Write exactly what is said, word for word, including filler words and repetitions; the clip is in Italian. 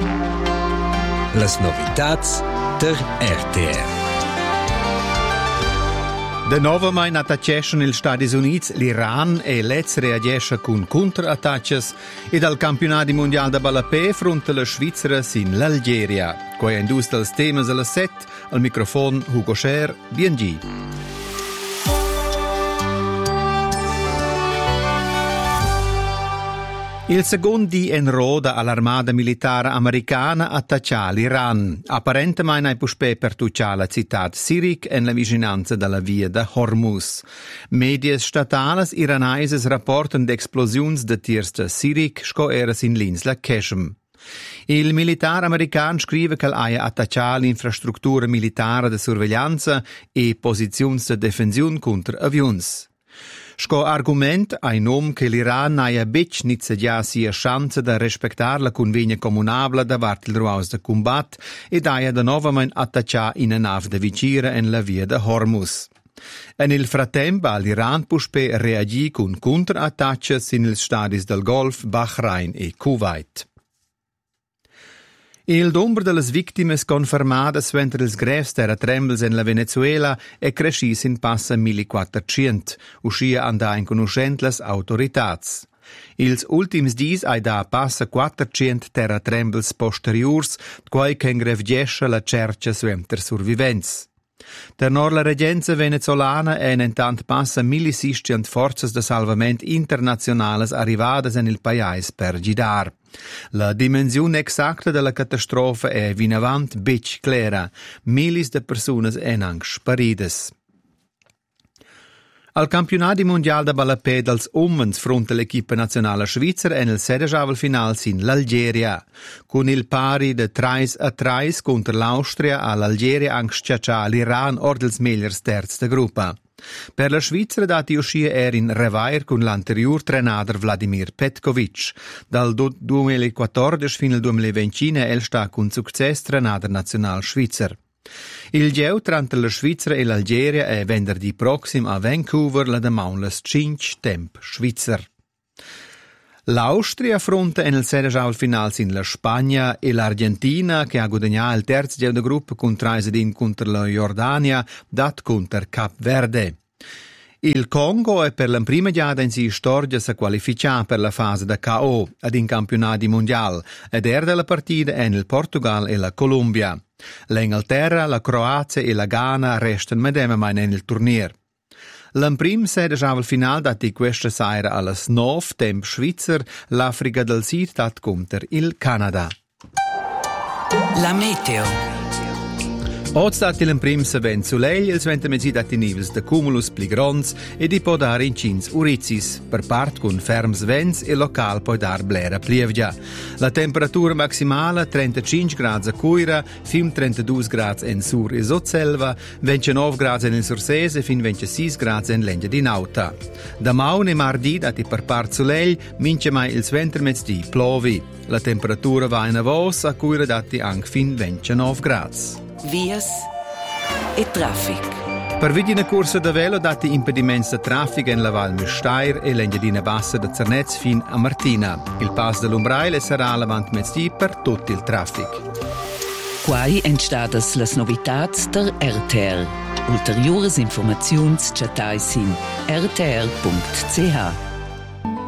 Las novitats der R T R. De nova mai attaccheschen il Stati Units, l'Iran e l'Ez reagisce con contraattacches e dal campionati mondiale da ballapè fronte alla Svizzera sin l'Algeria. Qua in dus dels temas alla set, al microfono Hugo Scher, B N G. Il secondo di en roda all'armata militare americana attaccia l'Iran. Apparentemente è puspè per tuccia la città Sirik e la vicinanza della via da Hormuz. Medie statales iranaises rapporten d'explosions de tiers de Sirik sco eras in l'insla Keshem. Il militare americano scrive che aia attaccia l'infrastruttura militare de sorveglianza e posizioni de difensione contro avions. Sco argument ai nom che l'Iran aia bec nizza già sia chance da respectar la convegna comunabla davart il ruaus de combat ed aia da novament attaccia in a nav de vicira en la via de Hormuz. En il frattempo l'Iran puspe reagì con contraattacches in il stadis del Golf, Bahrain e Kuwait. Il numero delle vittime confermate suenter ils greves terratrembles in la Venezuela è crescis in passa millequattrocento, uscia andà in conoscent las autoritats. Ils ultims dis ai da passa quattrocento terratrembles posteriors, quai che ingrevgesce la cercia suenter survivents. Tenor la regenza venezolana è intant passa millisiscient forzas de salvament internazionales arrivadas en il pais per gidar. La dimensione exacta della catastrofa è vinavant bec clara. Milis de personas en ang sparides. Al campionati mondiale da ballapè dels uomens fronte l'equipa nazionale svizzera en il sedeschavel final sin l'Algeria. Con il pari de tre a tre contro l'Austria all'Algeria angstciaccia l'Iran or dels megliers terz de gruppa. Per la Svizzera dati uscire er in revair con l'anterior trenader Vladimir Petkovic. Dal duemilaquattordici fino al duemilaventi el sta con success trenader nazional svizzer. Il geu tra la Svizzera e l'Algeria è venerdì prossimo a Vancouver la damaunlas cinque temp svizzer. L'Austria affronta nel sedeschavel final sin la Spagna e l'Argentina che ha guadagnato il terzo geu de gruppo con tre sedin contro la Jordania dat contro Cap Verde. Il Congo è per la prima giada in si storia sa qualificà per la fase da K O ad in campionati mondiali ed er della partita è nel Portugal e la Colombia. L'Inghilterra, la Croazia e la Ghana restano medema mai nel turnier. L'emprim sedeschavel final dati questa sera alla nove temp svizzer, l'Africa del Sud dat contro il Canada. La meteo. Oggi dati l'emprim se vent soleil, il svente mezzi dati nivels de cumulus pli grons e di può dare in cins urizis, per part con ferms vents e local può dar blera plievgia. La temperatura maximale trentacinque gradi a Cuira, fin trentadue gradi in Sur e Sotselva, ventinove gradi in Sursese e fin ventisei gradi in Lengia di Nauta. Da maun e mardi dati per part soleil, mince mai il svente mezzi plovi. La temperatura va in avos a Cuira dati anche fin ventinove gradi. Vias e traffic. Per vidina corsa da velo dati impedimenti da traffico in la Val Müstair e l'Engadina Bassa da Zernez fin a Martina. Il pass dell'Umbraile sarà l'avant mezzì per tutto il traffico. Quai entstadas las novitats der R T R. Ulteriores informaziuns chatai sin r t r punct c h.